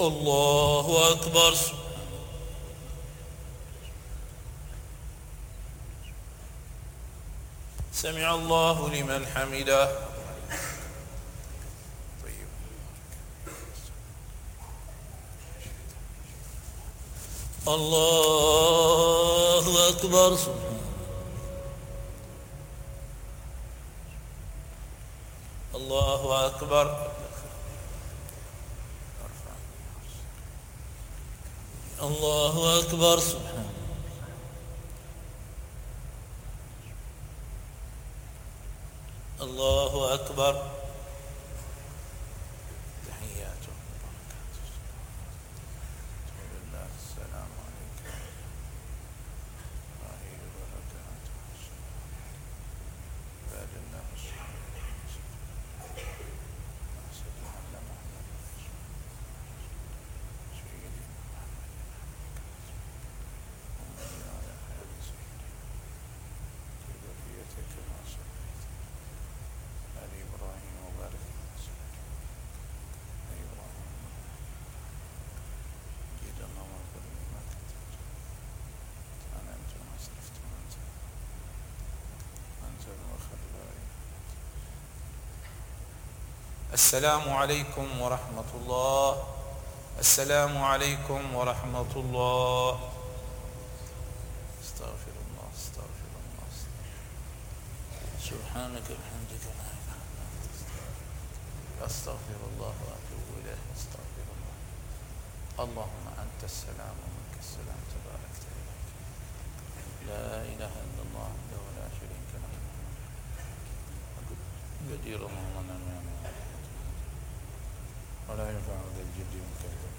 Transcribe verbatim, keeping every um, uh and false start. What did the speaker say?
الله أكبر. سمع الله لمن حمده. الله أكبر. الله أكبر. الله أكبر. الله أكبر. تحيات السلام عليكم ورحمة الله وبركاته. بعد الله السلام عليكم ورحمة الله. السلام عليكم ورحمة الله. استغفر الله استغفر الله سبحانك بحمدك لا إله إلا أنت أستغفر الله وأتوب إليه. استغفر الله. اللهم أنت السلام ومنك السلام تبارك إليك. لا إله إلا الله وحده لا شريك له قدير الله لنا ولا ينفع ذا الجد منك